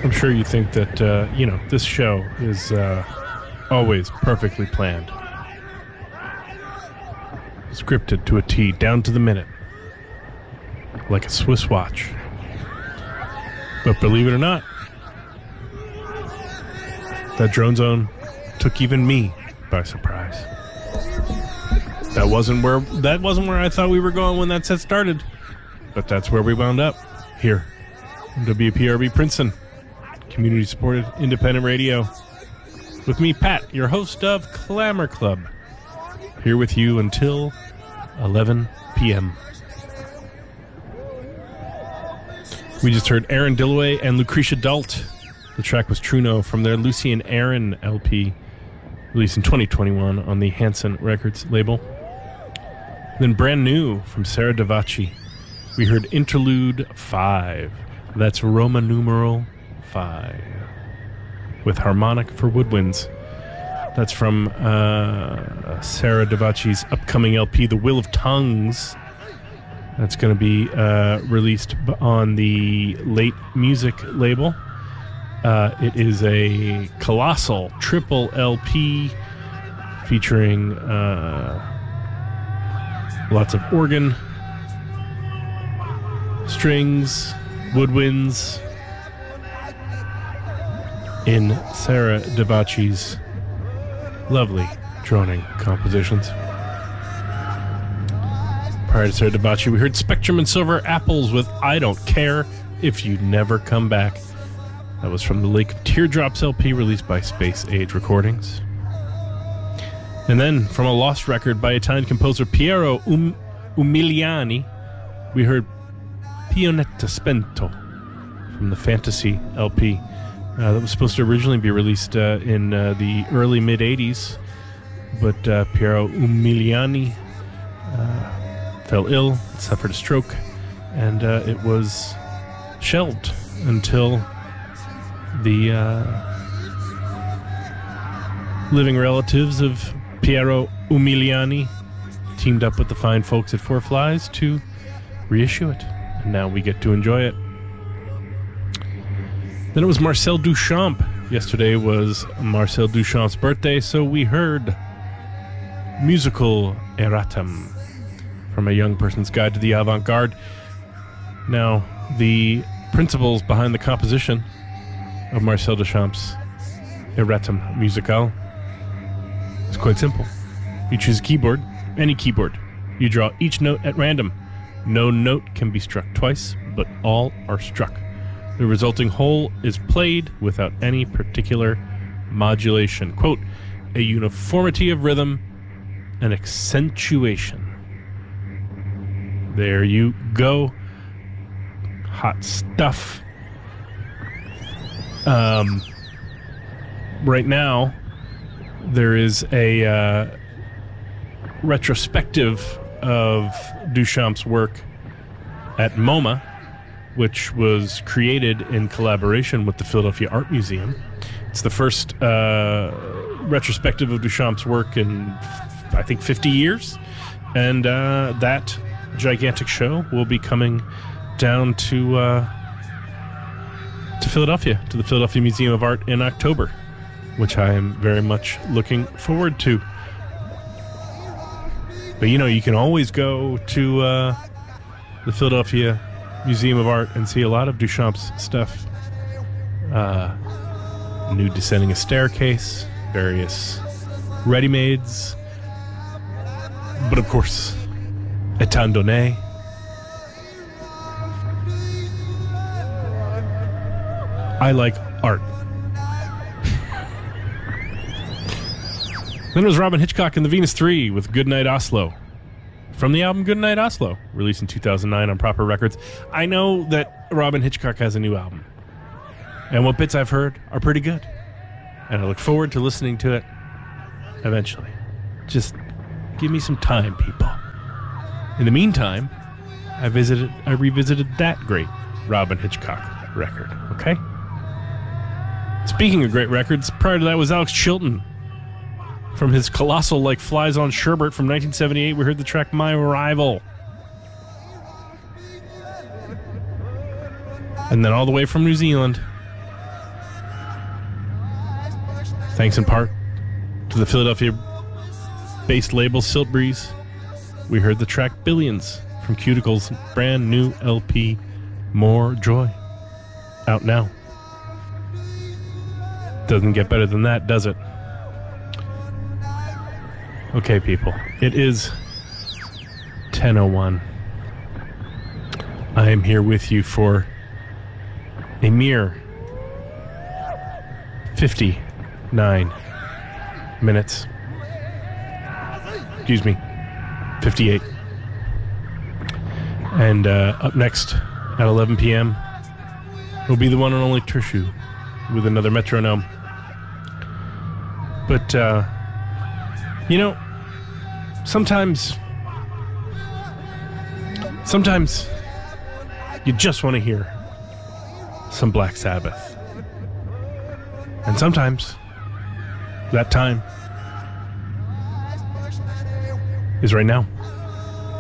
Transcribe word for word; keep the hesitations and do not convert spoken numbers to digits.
I'm sure you think that, uh, you know, this show is uh, always perfectly planned. Scripted to a T, down to the minute. Like a Swiss watch. But believe it or not, that Drone Zone took even me by surprise. That wasn't where that wasn't where I thought we were going when that set started. But that's where we wound up. Here. On W P R B Princeton. Community supported independent radio. With me, Pat, your host of Clamor Club. Here with you until eleven p.m. We just heard Aaron Dilloway and Lucretia Dalt. The track was Truno from their Lucy and Aaron L P, released in twenty twenty-one on the Hanson Records label. Then brand new from Sarah Davachi, we heard Interlude five. That's Roman numeral five. With Harmonic for Woodwinds. That's from uh, Sarah Davachi's upcoming L P, The Will of Tongues. That's going to be uh, released on the Late Music label. Uh, it is a colossal triple L P featuring uh, lots of organ, strings, woodwinds in Sarah Davachi's lovely droning compositions. Prior to Sarah Davachi, we heard Spectrum and Silver Apples with I Don't Care If You Never Come Back. That was from the Lake of Teardrops L P, released by Space Age Recordings. And then, from a lost record by Italian composer Piero um- Umiliani, we heard Pionetta Spento from the Fantasy L P. Uh, that was supposed to originally be released uh, in uh, the early mid-eighties, but uh, Piero Umiliani uh, fell ill, suffered a stroke, and uh, it was shelved until the uh, living relatives of Piero Umiliani teamed up with the fine folks at Four Flies to reissue it, and now we get to enjoy it. Then it was Marcel Duchamp. Yesterday was Marcel Duchamp's birthday, so we heard Musical Erratum from A Young Person's Guide to the Avant-Garde. Now, the principles behind the composition of Marcel Duchamp's Erratum Musical is quite simple. You choose a keyboard, any keyboard. You draw each note at random. No note can be struck twice, but all are struck. The resulting whole is played without any particular modulation. Quote, a uniformity of rhythm and accentuation. There you go. Hot stuff. Um, right now, there is a uh, retrospective of Duchamp's work at MoMA, which was created in collaboration with the Philadelphia Art Museum. It's the first uh, retrospective of Duchamp's work in, I think, fifty years. And uh, that gigantic show will be coming down to uh, to Philadelphia, to the Philadelphia Museum of Art in October, which I am very much looking forward to. But, you know, you can always go to uh, the Philadelphia Museum of Art and see a lot of Duchamp's stuff. Uh, Nude Descending a Staircase, various ready-mades, but of course, Etant Donné. I like art. Then it was Robin Hitchcock and the Venus Three with Goodnight Oslo. From the album Goodnight Oslo, released in two thousand nine on Proper Records. I know that Robin Hitchcock has a new album, and what bits I've heard are pretty good, and I look forward to listening to it eventually. Just give me some time, people. In the meantime, I visited, I revisited that great Robin Hitchcock record, okay? Speaking of great records, prior to that was Alex Chilton. From his colossal Like Flies on Sherbert from nineteen seventy-eight, we heard the track My Rival. And then all the way from New Zealand, Thanks in part to the Philadelphia-based label Silt Breeze, we heard the track Billions from Cuticle's brand new L P, More Joy, out now. Doesn't get better than that, does it? Okay, people, it is ten oh one. I am here with you for a mere fifty-nine minutes. Excuse me, fifty-eight. And uh, up next at eleven p.m. will be the one and only Trishu with another metronome. But, uh, you know, sometimes, sometimes you just want to hear some Black Sabbath. And sometimes that time is right now.